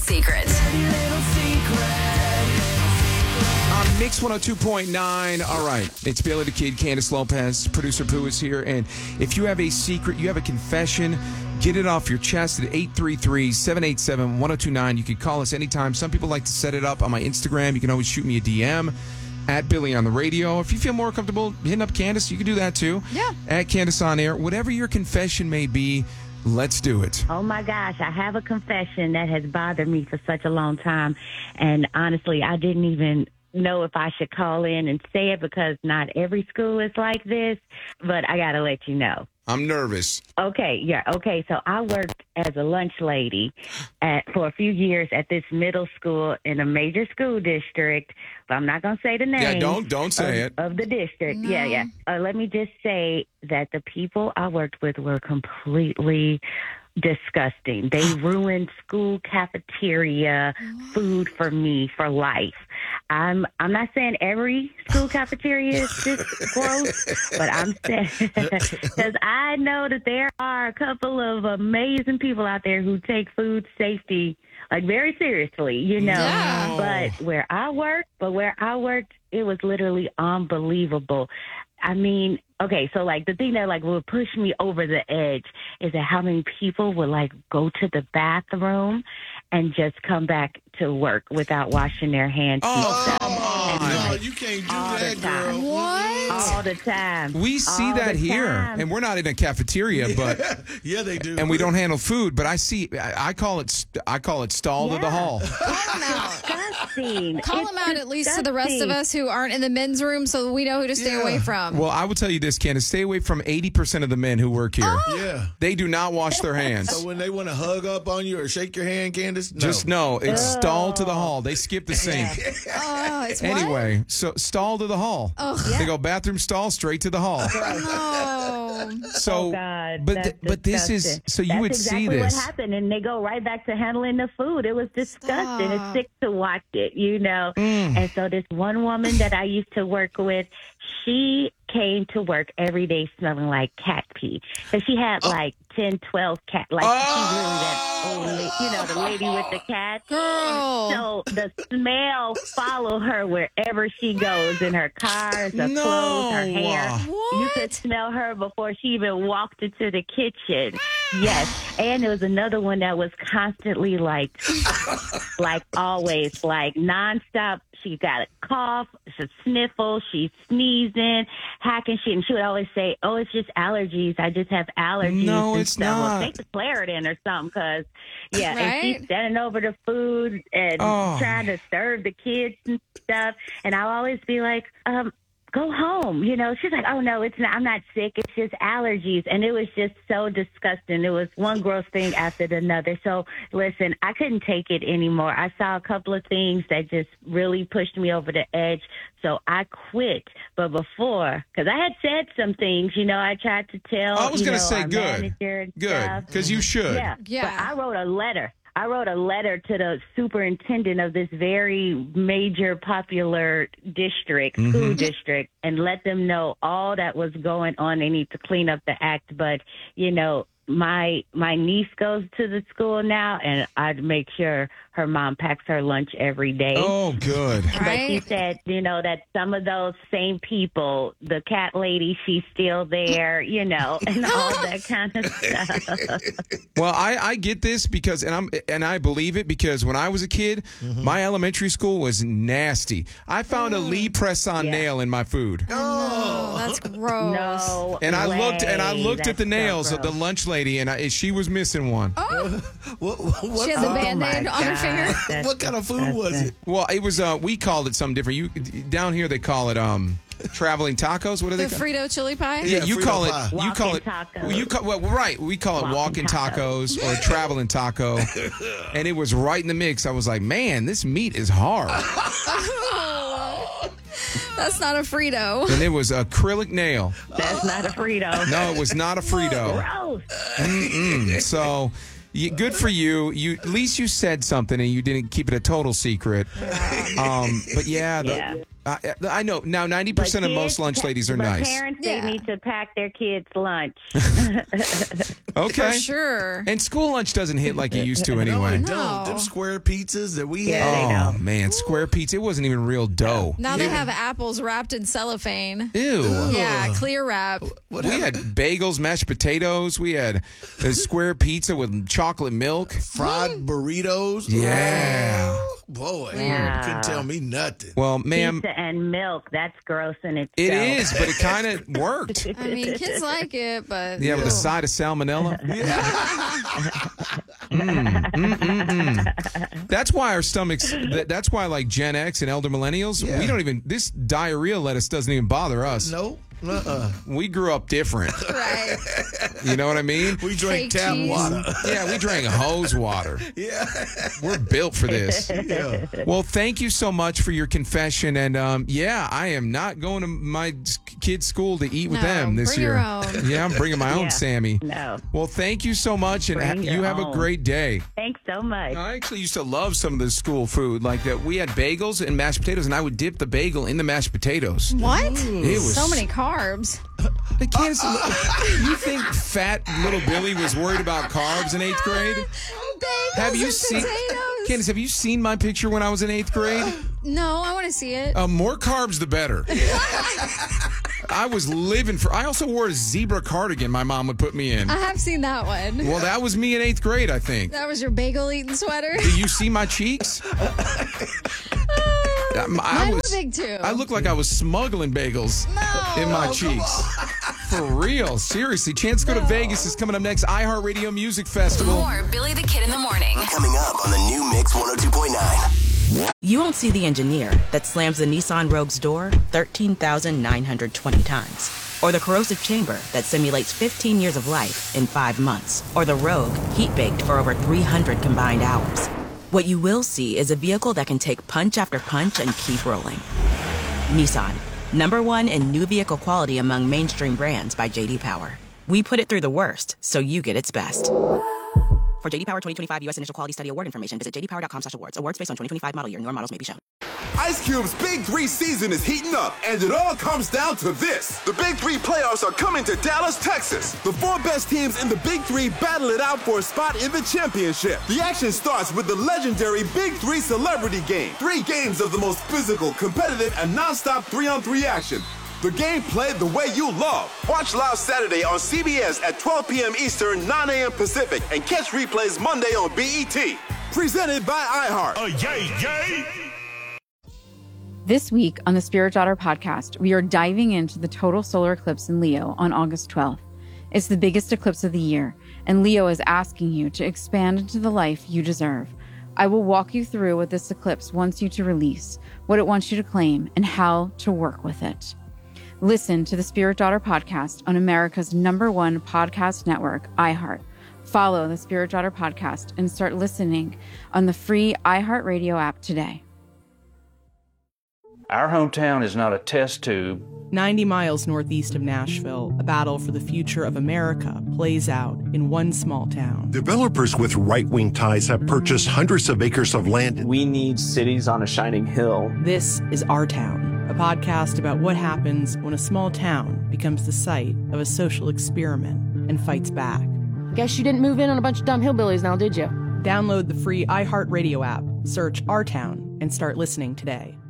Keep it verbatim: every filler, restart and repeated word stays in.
secret. Dirty little secret. On Mix one oh two point nine. All right. It's Bailey the Kid, Candace Lopez, producer Pooh is here. And if you have a secret, you have a confession, get it off your chest at eight three three, seven eight seven, one oh two nine. You can call us anytime. Some people like to set it up on my Instagram. You can always shoot me a D M at Billy on the radio. If you feel more comfortable hitting up Candace, you can do that too. Yeah. At Candace on Air. Whatever your confession may be, let's do it. Oh, my gosh. I have a confession that has bothered me for such a long time. And honestly, I didn't even know if I should call in and say it because not every school is like this. But I got to let you know. I'm nervous. Okay, yeah, okay. So I worked as a lunch lady at, for a few years at this middle school in a major school district. But I'm not going to say the name. Yeah, don't don't say of, it. Of the district. No. Yeah, yeah. Uh, let me just say that the people I worked with were completely disgusting. They ruined school cafeteria food for me for life. I'm I'm not saying every school cafeteria is just gross, but I'm saying because I know that there are a couple of amazing people out there who take food safety like very seriously, you know. Yeah. But where I worked, but where I worked, it was literally unbelievable. I mean, okay, so like the thing that like would push me over the edge is that how many people would like go to the bathroom and just come back to work without washing their hands. Oh, and come stuff. on. And, No, like, you can't do all that, the time. girl. What? all the time. We see All that the here, time. and we're not in a cafeteria, but Yeah, they do. and we don't handle food. But I see, I, I call it, st- I call it stall to the Yeah. hall. Call them out. Disgusting. Call It's them out at least to the rest of disgusting. us who aren't in the men's room so we know who to stay Yeah. away from. Well, I will tell you this, Candace, stay away from eighty percent of the men who work here. Yeah. They do not wash their hands. So when they want to hug up on you or shake your hand, Candace, no. Just know it's stall to the hall. They skip the sink. Oh, it's what? Anyway, so stall to the hall. Oh. They go bathroom stall straight to the hall. No. So, Oh God, but that's th- but this is disgusting. so you That's would exactly see this. what happened, and they go right back to handling the food. It was disgusting. Stop. It's sick to watch it, you know. Mm. And so this one woman that I used to work with, she came to work every day smelling like cat pee, and she had like ten, twelve cat. Like Oh. she really that old, la- you know, the lady with the cat. Girl. So the smell follow her wherever she goes, in her cars, her No. clothes, her hair. What? You could smell her before she even walked into the kitchen. Yes. And there was another one that was constantly like, like always, like nonstop. She got a cough, a sniffle, she's sneezing, hacking shit. And she would always say, oh, it's just allergies. I just have allergies. No, and it's stuff. Well, not. take the Claritin or something, because, yeah, and Right? she's standing over the food and Oh. trying to serve the kids and stuff. And I'll always be like, um, go home. You know, she's like, oh, no, it's not. I'm not sick. It's just allergies. And it was just so disgusting. It was one gross thing after another. So, listen, I couldn't take it anymore. I saw a couple of things that just really pushed me over the edge. So I quit. But before, because I had said some things, you know, I tried to tell, I was you going know, to say our good. manager and Good. stuff. Because you should. Yeah. Yeah. But I wrote a letter. I wrote a letter to the superintendent of this very major popular district, Mm-hmm. school district, and let them know all that was going on. They need to clean up the act. But, you know, my my niece goes to the school now, and I'd make sure her mom packs her lunch every day. Oh, good. But she Right? said, you know, that some of those same people, the cat lady, she's still there, you know, and all that kind of stuff. Well, I, I get this because, and I'm and I believe it because when I was a kid, my elementary school was nasty. I found a Lee press-on Yeah. nail in my food, Oh, that's gross. No, and I looked and I way. looked at That's the so nails of the gross. lunch lady, and I, she was missing one. What, what, She has a what, Band-Aid my on her God. finger. That's what kind of food was disgusting. it? Well, it was. Uh, we called it something different. You down here they call it um, traveling tacos. What do The they call? Frito chili pie? Yeah, Yeah, you Frito call pie. it. You call Walking it. tacos. well, You call well, right. We call it walking Walking tacos, tacos. or traveling taco, and it was right in the mix. I was like, man, this meat is hard, That's not a Frito. and it was acrylic nail. That's not a Frito. No, it was not a Frito. Gross. Mm, so, you, good for you. You at least you said something, and you didn't keep it a total secret. Um, but yeah, the, Yeah. I, I know. Now, ninety percent of But most kids- lunch ladies are but nice. Parents, Yeah. they need to pack their kids' lunch. Okay. For sure. And school lunch doesn't hit like it used to No, anyway. it No. don't. Them square pizzas that we Yeah, they had. Oh, man. Square pizza. It wasn't even real dough. Now they have apples wrapped in cellophane. Ew. Yeah, clear wrap. What We had happened? bagels, mashed potatoes. We had a square pizza with chocolate milk. Fried burritos. Yeah. Oh, boy, Yeah. you couldn't tell me nothing. Well, ma'am, Pizza and milk, that's gross in itself. it is, but it kind of worked. I mean, kids like it, but Yeah, with a side of salmonella. Mm, mm, mm, mm. That's why our stomachs. That, that's why, like Gen X and elder millennials, Yeah. we don't even. This diarrhea lettuce doesn't even bother us. No, uh-uh. We grew up different. right. You know what I mean? We drank Fake tap cheese. water. Yeah, we drank hose water. Yeah. We're built for this. Yeah. Well, thank you so much for your confession. And um, yeah, I am not going to my kids' school to eat with No, them this bring year. your own. Yeah, I'm bringing my own, Yeah. Sammy. No. Well, thank you so much, and ha- Bring you your have a own. great day. Thanks so much. I actually used to love some of the school food, like that. We had bagels and mashed potatoes, and I would dip the bagel in the mashed potatoes. What? It was So many carbs. I can't. You think fat little Billy was worried about carbs in eighth grade? Bagels Have you and seen, potatoes. Candace? Have you seen my picture when I was in eighth grade? No, I want to see it. Uh, more carbs, the better. I was living for. I also wore a zebra cardigan. My mom would put me in. I have seen that one. Well, that was me in eighth grade, I think. That was your bagel eating sweater. Do you see my cheeks? Um, I Mine was were big too. I looked like I was smuggling bagels No. in my Oh, cheeks. For real, seriously. Chance to go to Vegas is coming up next. iHeartRadio Music Festival. More Billy the Kid in the morning. Coming up on the new Mix one oh two point nine. You won't see the engineer that slams the Nissan Rogue's door thirteen thousand nine hundred twenty times. Or the corrosive chamber that simulates fifteen years of life in five months. Or the Rogue heat-baked for over three hundred combined hours. What you will see is a vehicle that can take punch after punch and keep rolling. Nissan, number one in new vehicle quality among mainstream brands by J D Power. We put it through the worst, so you get its best. For J D Power twenty twenty-five U S Initial Quality Study Award information, visit j d power dot com slash awards. Awards based on twenty twenty-five model year. Newer models may be shown. Ice Cube's Big Three season is heating up, and it all comes down to this. The Big Three playoffs are coming to Dallas, Texas. The four best teams in the Big Three battle it out for a spot in the championship. The action starts with the legendary Big Three Celebrity Game. Three games of the most physical, competitive, and non-stop three-on-three action. The game played the way you love. Watch live Saturday on C B S at twelve p.m. Eastern, nine a.m. Pacific, and catch replays Monday on B E T. Presented by iHeart. Oh, yay, yay! This week on the Spirit Daughter podcast, we are diving into the total solar eclipse in Leo on August twelfth. It's the biggest eclipse of the year, and Leo is asking you to expand into the life you deserve. I will walk you through what this eclipse wants you to release, what it wants you to claim, and how to work with it. Listen to the Spirit Daughter podcast on America's number one podcast network, iHeart. Follow the Spirit Daughter podcast and start listening on the free iHeartRadio app today. Our hometown is not a test tube. ninety miles northeast of Nashville, a battle for the future of America plays out in one small town. Developers with right-wing ties have purchased hundreds of acres of land. We need cities on a shining hill. This is Our Town, a podcast about what happens when a small town becomes the site of a social experiment and fights back. Guess you didn't move in on a bunch of dumb hillbillies now, did you? Download the free iHeartRadio app, search Our Town, and start listening today.